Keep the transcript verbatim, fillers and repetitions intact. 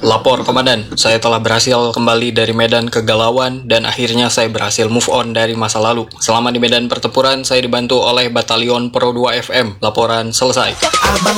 Lapor komandan, saya telah berhasil kembali dari medan kegalauan dan akhirnya saya berhasil move on dari masa lalu. Selama di medan pertempuran, saya dibantu oleh Batalion Pro dua F M. Laporan selesai. Abang